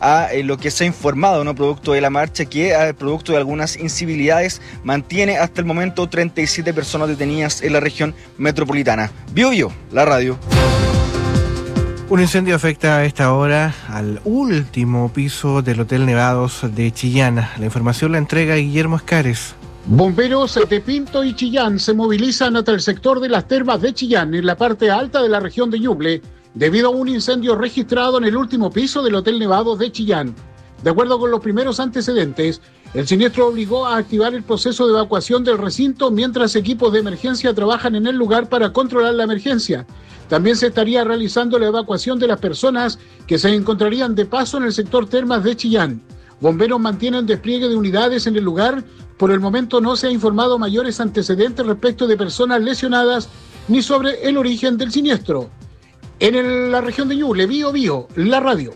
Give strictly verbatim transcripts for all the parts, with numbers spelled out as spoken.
a eh, lo que se ha informado, ¿no? Producto de la marcha, que eh, producto de algunas inciviliades mantiene hasta el momento treinta y siete personas detenidas en la región metropolitana. Bio Bio, la radio. Un incendio afecta a esta hora al último piso del Hotel Nevados de Chillán. La información la entrega Guillermo Escares. Bomberos de Pinto y Chillán se movilizan hasta el sector de las termas de Chillán, en la parte alta de la región de Ñuble, debido a un incendio registrado en el último piso del Hotel Nevados de Chillán. De acuerdo con los primeros antecedentes, el siniestro obligó a activar el proceso de evacuación del recinto mientras equipos de emergencia trabajan en el lugar para controlar la emergencia. También se estaría realizando la evacuación de las personas que se encontrarían de paso en el sector Termas de Chillán. Bomberos mantienen despliegue de unidades en el lugar. Por el momento no se ha informado mayores antecedentes respecto de personas lesionadas ni sobre el origen del siniestro. En el, la región de Ñuble, Bio Bio, la radio.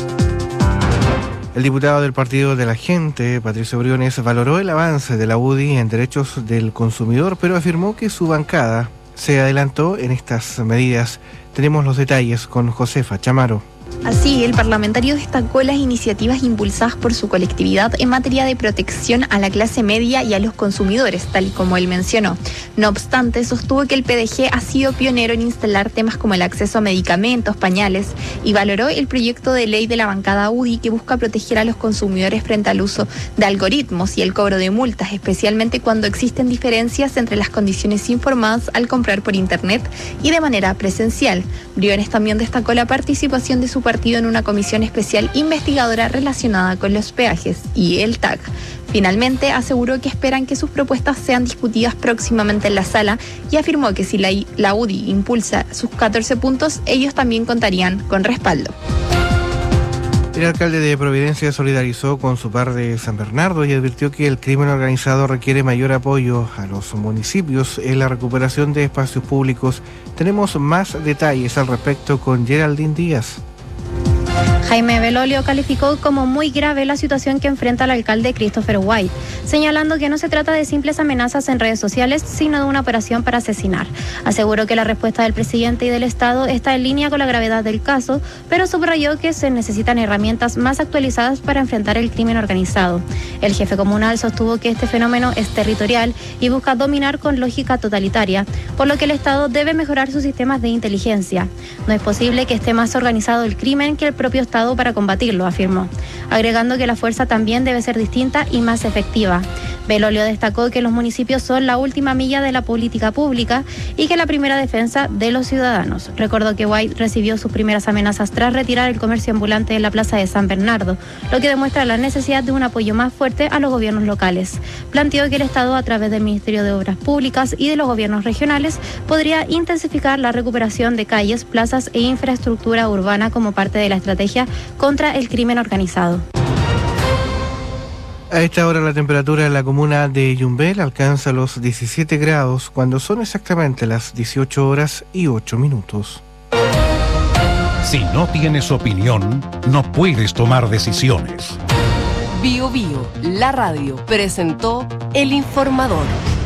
El diputado del Partido de la Gente, Patricio Briones, valoró el avance de la U D I en derechos del consumidor, pero afirmó que su bancada se adelantó en estas medidas. Tenemos los detalles con Josefa Chamaro. Así, el parlamentario destacó las iniciativas impulsadas por su colectividad en materia de protección a la clase media y a los consumidores, tal y como él mencionó. No obstante, sostuvo que el P D G ha sido pionero en instalar temas como el acceso a medicamentos, pañales, y valoró el proyecto de ley de la bancada U D I que busca proteger a los consumidores frente al uso de algoritmos y el cobro de multas, especialmente cuando existen diferencias entre las condiciones informadas al comprar por internet y de manera presencial. Briones también destacó la participación de su partido en una comisión especial investigadora relacionada con los peajes y el T A C. Finalmente, aseguró que esperan que sus propuestas sean discutidas próximamente en la sala y afirmó que si la, la U D I impulsa sus catorce puntos, ellos también contarían con respaldo. El alcalde de Providencia solidarizó con su par de San Bernardo y advirtió que el crimen organizado requiere mayor apoyo a los municipios en la recuperación de espacios públicos. Tenemos más detalles al respecto con Geraldine Díaz. Jaime Belolio calificó como muy grave la situación que enfrenta el alcalde Christopher White, señalando que no se trata de simples amenazas en redes sociales, sino de una operación para asesinar. Aseguró que la respuesta del presidente y del Estado está en línea con la gravedad del caso, pero subrayó que se necesitan herramientas más actualizadas para enfrentar el crimen organizado. El jefe comunal sostuvo que este fenómeno es territorial y busca dominar con lógica totalitaria, por lo que el Estado debe mejorar sus sistemas de inteligencia. No es posible que esté más organizado el crimen que el propio Estado para combatirlo, afirmó, agregando que la fuerza también debe ser distinta y más efectiva. Belolio destacó que los municipios son la última milla de la política pública y que la primera defensa de los ciudadanos. Recordó que White recibió sus primeras amenazas tras retirar el comercio ambulante de la plaza de San Bernardo, lo que demuestra la necesidad de un apoyo más fuerte a los gobiernos locales. Planteó que el Estado, a través del Ministerio de Obras Públicas y de los gobiernos regionales, podría intensificar la recuperación de calles, plazas e infraestructura urbana como parte de la estrategia contra el crimen organizado. A esta hora la temperatura en la comuna de Yumbel alcanza los diecisiete grados cuando son exactamente las dieciocho horas y ocho minutos. Si no tienes opinión, no puedes tomar decisiones. Bio Bio, la radio, presentó El Informador.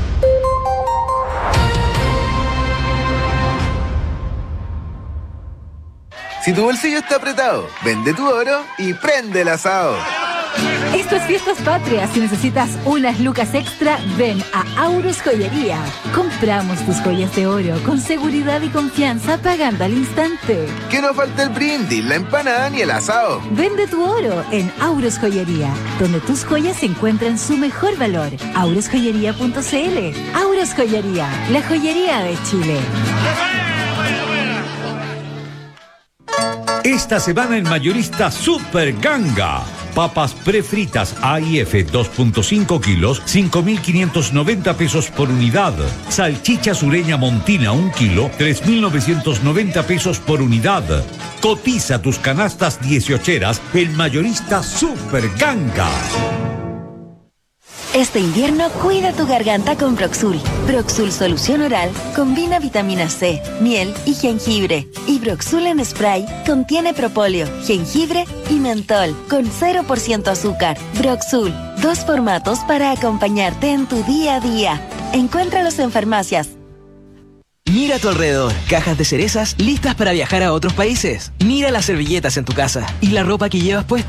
Si tu bolsillo está apretado, vende tu oro y prende el asado. Estas fiestas patrias, si necesitas unas lucas extra, ven a Auros Joyería. Compramos tus joyas de oro con seguridad y confianza pagando al instante. Que no falte el brindis, la empanada ni el asado. Vende tu oro en Auros Joyería, donde tus joyas encuentran su mejor valor. auros joyería punto c l. Auros Joyería, la joyería de Chile. Esta semana en Mayorista Super Ganga. Papas prefritas A I F dos punto cinco kilos, cinco mil quinientos noventa pesos por unidad. Salchicha sureña montina un kilo, tres mil novecientos noventa pesos por unidad. Cotiza tus canastas dieciocheras en Mayorista Super Ganga. Este invierno cuida tu garganta con Broxul. Broxul Solución Oral combina vitamina C, miel y jengibre. Y Broxul en spray contiene propóleo, jengibre y mentol con cero por ciento azúcar. Broxul, dos formatos para acompañarte en tu día a día. Encuéntralos en farmacias. Mira a tu alrededor, cajas de cerezas listas para viajar a otros países. Mira las servilletas en tu casa y la ropa que llevas puesta.